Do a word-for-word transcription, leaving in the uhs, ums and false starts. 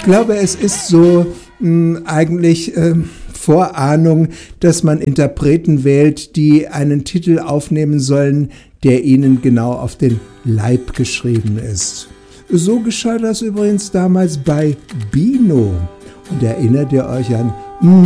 glaube, es ist so mh, eigentlich äh, Vorahnung, dass man Interpreten wählt, die einen Titel aufnehmen sollen, der ihnen genau auf den Leib geschrieben ist. So geschah das übrigens damals bei Bino. Und erinnert ihr euch an